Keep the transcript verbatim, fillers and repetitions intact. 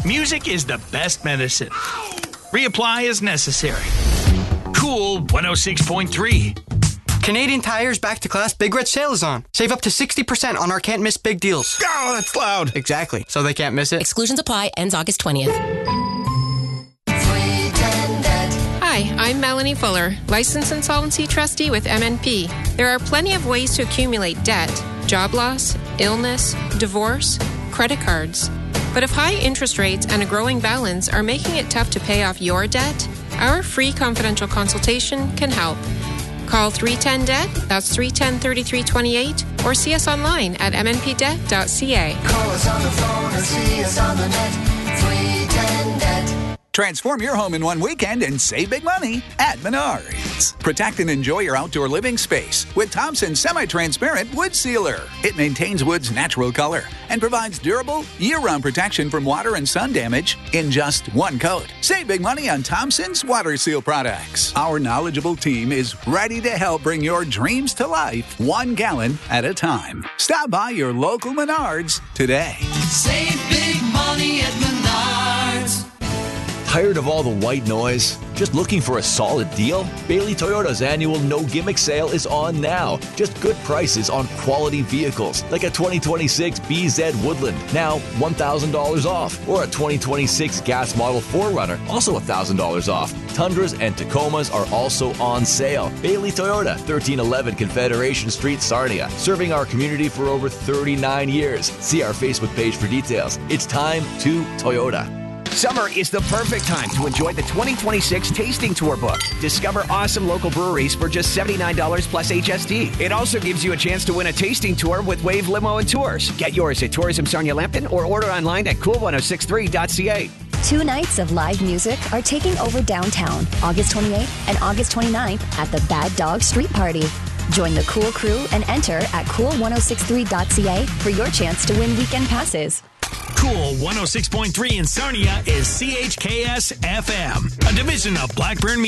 Music is the best medicine. Reapply as necessary. Cool one oh six point three. Canadian Tire's Back to Class Big Red Sale is on. Save up to sixty percent on our can't miss big deals. Oh, that's loud. Exactly. So they can't miss it. Exclusions apply. Ends August twentieth. Hi, I'm Melanie Fuller, Licensed Insolvency Trustee with M N P. There are plenty of ways to accumulate debt: job loss, illness, divorce, credit cards. But if high interest rates and a growing balance are making it tough to pay off your debt, our free confidential consultation can help. Call three one zero D E B T, that's three one zero, three three two eight, or see us online at m n p debt dot c a. Call us on the phone or see us on the net, three one zero D E B T. Transform your home in one weekend and save big money at Menards. Protect and enjoy your outdoor living space with Thompson's semi-transparent wood sealer. It maintains wood's natural color and provides durable, year-round protection from water and sun damage in just one coat. Save big money on Thompson's water seal products. Our knowledgeable team is ready to help bring your dreams to life, one gallon at a time. Stop by your local Menards today. Save big money at Menards. Tired of all the white noise? Just looking for a solid deal? Bailey Toyota's annual No Gimmick sale is on now. Just good prices on quality vehicles, like a twenty twenty-six B Z Woodland, now one thousand dollars off, or a twenty twenty-six Gas Model four runner, also one thousand dollars off. Tundras and Tacomas are also on sale. Bailey Toyota, thirteen eleven Confederation Street, Sarnia, serving our community for over thirty-nine years. See our Facebook page for details. It's time to Toyota. Summer is the perfect time to enjoy the twenty twenty-six Tasting Tour book. Discover awesome local breweries for just seventy-nine dollars plus H S T. It also gives you a chance to win a tasting tour with Wave Limo and Tours. Get yours at Tourism Sarnia Lambton or order online at cool ten sixty-three dot c a. Two nights of live music are taking over downtown, August twenty-eighth and August twenty-ninth at the Bad Dog Street Party. Join the Cool Crew and enter at cool ten sixty-three dot c a for your chance to win weekend passes. Cool one oh six point three in Sarnia is C H K S F M, a division of Blackburn